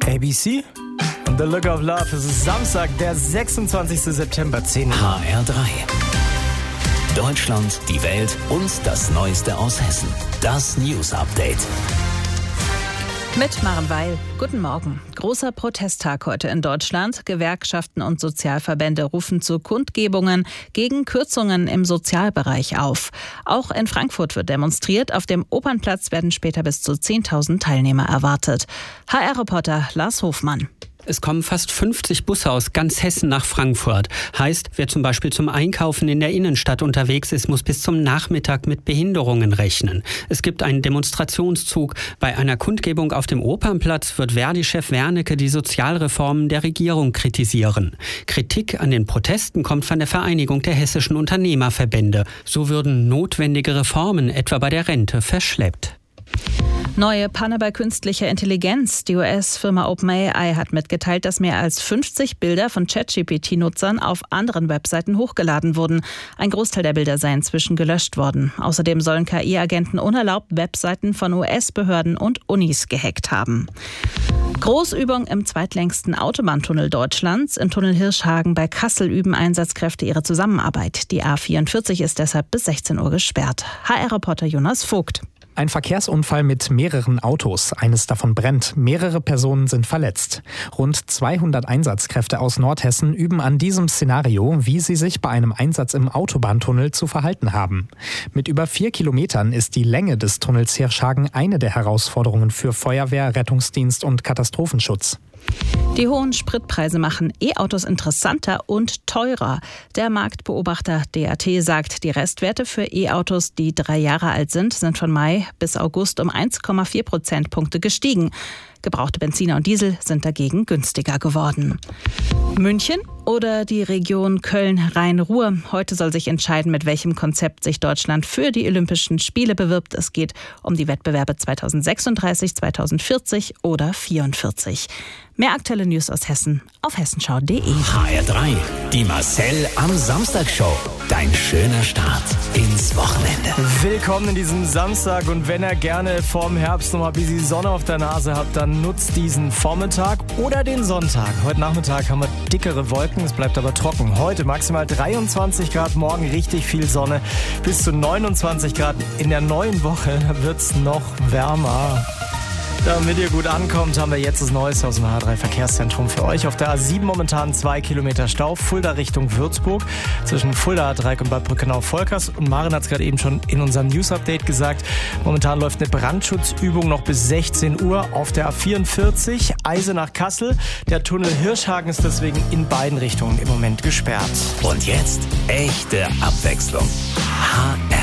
ABC? The Look of Love. Es ist Samstag, der 26. September, 10 Uhr. HR3. Deutschland, die Welt und das Neueste aus Hessen. Das News Update. Mit Maren Weil. Guten Morgen. Großer Protesttag heute in Deutschland. Gewerkschaften und Sozialverbände rufen zu Kundgebungen gegen Kürzungen im Sozialbereich auf. Auch in Frankfurt wird demonstriert. Auf dem Opernplatz werden später bis zu 10.000 Teilnehmer erwartet. HR-Reporter Lars Hofmann. Es kommen fast 50 Busse aus ganz Hessen nach Frankfurt. Heißt, wer zum Beispiel zum Einkaufen in der Innenstadt unterwegs ist, muss bis zum Nachmittag mit Behinderungen rechnen. Es gibt einen Demonstrationszug. Bei einer Kundgebung auf dem Opernplatz wird Verdi-Chef Wernicke die Sozialreformen der Regierung kritisieren. Kritik an den Protesten kommt von der Vereinigung der hessischen Unternehmerverbände. So würden notwendige Reformen, etwa bei der Rente, verschleppt. Neue Panne bei künstlicher Intelligenz. Die US-Firma OpenAI hat mitgeteilt, dass mehr als 50 Bilder von ChatGPT-Nutzern auf anderen Webseiten hochgeladen wurden. Ein Großteil der Bilder sei inzwischen gelöscht worden. Außerdem sollen KI-Agenten unerlaubt Webseiten von US-Behörden und Unis gehackt haben. Großübung im zweitlängsten Autobahntunnel Deutschlands. Im Tunnel Hirschhagen bei Kassel üben Einsatzkräfte ihre Zusammenarbeit. Die A44 ist deshalb bis 16 Uhr gesperrt. HR-Reporter Jonas Vogt. Ein Verkehrsunfall mit mehreren Autos. Eines davon brennt. Mehrere Personen sind verletzt. Rund 200 Einsatzkräfte aus Nordhessen üben an diesem Szenario, wie sie sich bei einem Einsatz im Autobahntunnel zu verhalten haben. Mit über 4 Kilometern ist die Länge des Tunnels Hirschhagen eine der Herausforderungen für Feuerwehr, Rettungsdienst und Katastrophenschutz. Die hohen Spritpreise machen E-Autos interessanter und teurer. Der Marktbeobachter DAT sagt, die Restwerte für E-Autos, die 3 Jahre alt sind von Mai bis August um 1,4 Prozentpunkte gestiegen. Gebrauchte Benziner und Diesel sind dagegen günstiger geworden. München oder die Region Köln-Rhein-Ruhr? Heute soll sich entscheiden, mit welchem Konzept sich Deutschland für die Olympischen Spiele bewirbt. Es geht um die Wettbewerbe 2036, 2040 oder 2044. Mehr aktuelle News aus Hessen auf hessenschau.de. HR3, die Marcel am Samstag Show. Dein schöner Start ins Wochenende. Willkommen in diesem Samstag und wenn ihr gerne vorm Herbst noch mal ein bisschen Sonne auf der Nase habt, dann nutzt diesen Vormittag oder den Sonntag. Heute Nachmittag haben wir dickere Wolken, es bleibt aber trocken. Heute maximal 23 Grad, morgen richtig viel Sonne, bis zu 29 Grad. In der neuen Woche wird es noch wärmer. Damit ihr gut ankommt, haben wir jetzt das Neueste aus dem H3 Verkehrszentrum für euch. Auf der A7 momentan 2 Kilometer Stau, Fulda Richtung Würzburg, zwischen Fulda, Dreieck und Bad Brückenau-Volkers. Und Maren hat es gerade eben schon in unserem News-Update gesagt, momentan läuft eine Brandschutzübung noch bis 16 Uhr auf der A44, Eisenach-Kassel. Der Tunnel Hirschhagen ist deswegen in beiden Richtungen im Moment gesperrt. Und jetzt echte Abwechslung. HR